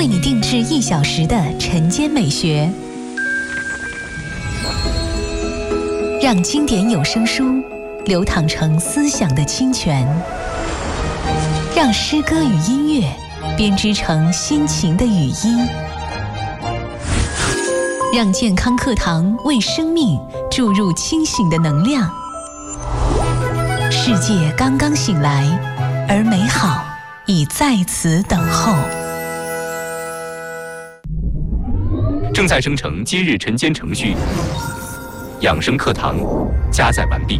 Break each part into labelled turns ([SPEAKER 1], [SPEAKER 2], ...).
[SPEAKER 1] 为你定制1小时的晨间美学，让经典有声书流淌成思想的清泉，让诗歌与音乐编织成心情的语音，让健康课堂为生命注入清醒的能量。世界刚刚醒来，而美好已在此等候。
[SPEAKER 2] 正在生成今日晨间程序，养生课堂加载完毕。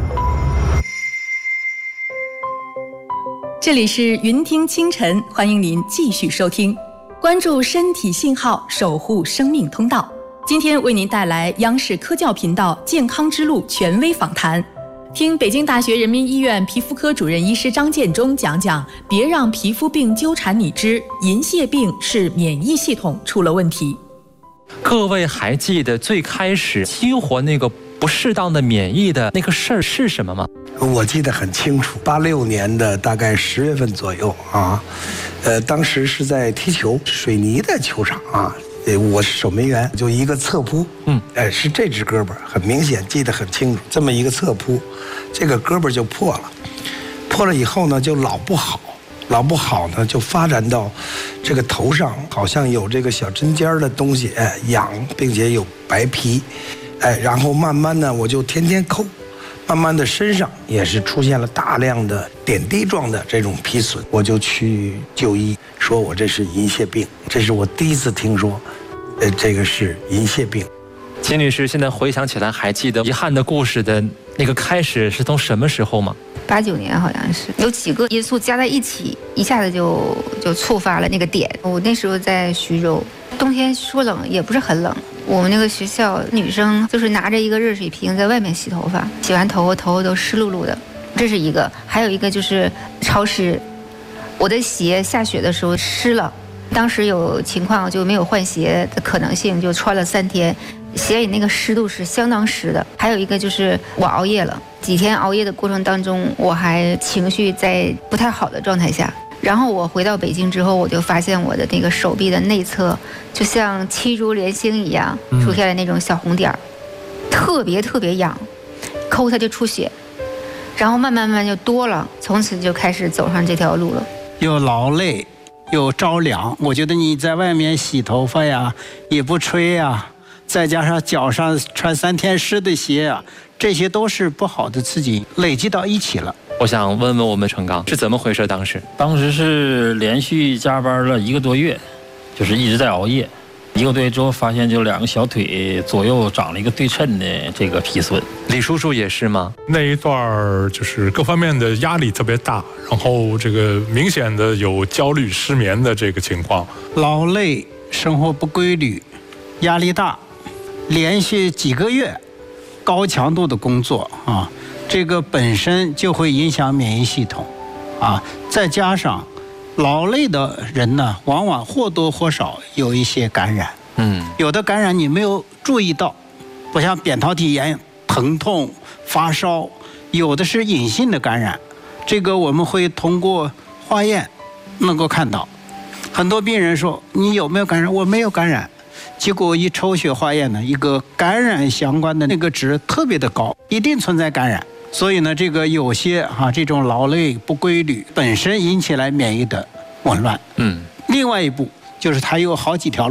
[SPEAKER 3] 这里是云听清晨，欢迎您继续收听，关注身体信号，守护生命通道。今天为您带来央视科教频道健康之路权威访谈，听北京大学人民医院皮肤科主任医师张建中讲讲，别让皮肤病纠缠你之银屑病是免疫系统出了问题。
[SPEAKER 4] 各位还记得最开始激活那个不适当的免疫的那个事儿是什么吗？
[SPEAKER 5] 我记得很清楚，86年的大概10月份左右啊，当时是在踢球，水泥的球场啊，我是守门员，就一个侧扑，是这只胳膊，很明显记得很清楚，这么一个侧扑，这个胳膊就破了，破了以后呢就老不好呢，就发展到这个头上好像有这个小针尖的东西，痒，并且有白皮，然后慢慢呢我就天天抠，慢慢的身上也是出现了大量的点滴状的这种皮损，我就去就医，说我这是银屑病，这是我第一次听说，这个是银屑病。
[SPEAKER 4] 秦女士现在回想起来，还记得遗憾的故事的那个开始是从什么时候吗
[SPEAKER 6] ？89年好像是，有几个因素加在一起，一下子就触发了那个点。我那时候在徐州，冬天说冷也不是很冷。我们那个学校女生就是拿着一个热水瓶在外面洗头发，洗完头发都湿漉漉的，这是一个。还有一个就是潮湿，我的鞋下雪的时候湿了，当时有情况就没有换鞋的可能性，就穿了3天。鞋里那个湿度是相当湿的。还有一个就是我熬夜了，几天熬夜的过程当中，我还情绪在不太好的状态下。然后我回到北京之后，我就发现我的那个手臂的内侧就像七珠连星一样出现了那种小红点，特别痒，抠它就出血，然后慢慢就多了，从此就开始走上这条路了。
[SPEAKER 7] 又劳累又着凉，我觉得你在外面洗头发呀也不吹呀，再加上脚上穿3天湿的鞋啊，这些都是不好的刺激，累积到一起了。
[SPEAKER 4] 我想问问我们陈刚是怎么回事？
[SPEAKER 8] 当时是连续加班了1个多月，就是一直在熬夜。1个多月之后，发现就2个小腿左右长了一个对称的这个皮损。
[SPEAKER 4] 李叔叔也是吗？
[SPEAKER 9] 那一段就是各方面的压力特别大，然后这个明显的有焦虑、失眠的这个情况，
[SPEAKER 7] 劳累、生活不规律、压力大，连续几个月高强度的工作啊。这个本身就会影响免疫系统，再加上劳累的人呢，往往或多或少有一些感染，有的感染你没有注意到，不像扁桃体炎疼痛发烧，有的是隐性的感染，这个我们会通过化验能够看到。很多病人说你有没有感染？我没有感染。结果一抽血化验呢，一个感染相关的那个值特别的高，一定存在感染。所以呢，这个有些这种劳累不规律本身引起来免疫的紊乱。另外一步就是它有好几条